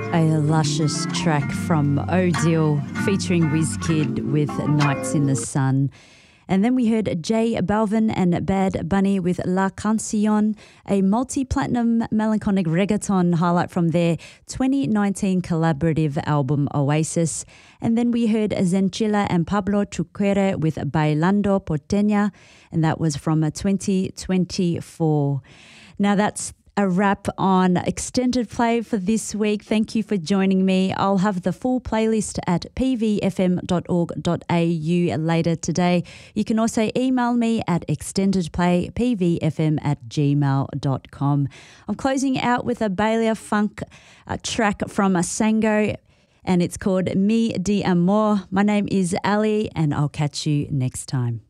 A luscious track from Odile featuring Wizkid with Nights in the Sun. And then we heard J Balvin and Bad Bunny with La Canción, a multi-platinum melancholic reggaeton highlight from their 2019 collaborative album Oasis. And then we heard Zenchila and Pablo Chuquere with Bailando Porteña, and that was from 2024. Now that's a wrap on Extended Play for this week. Thank you for joining me. I'll have the full playlist at pvfm.org.au later today. You can also email me at extendedplaypvfm@gmail.com. I'm closing out with a Bailey Funk track from Sango, and it's called Mi Di Amor. My name is Ali, and I'll catch you next time.